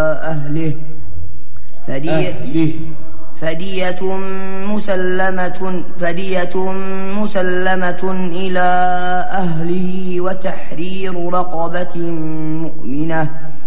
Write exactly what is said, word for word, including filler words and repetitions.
أهله فدية, أهله فدية مسلمة فدية مسلمة إلى أهله وتحرير رقبة مؤمنة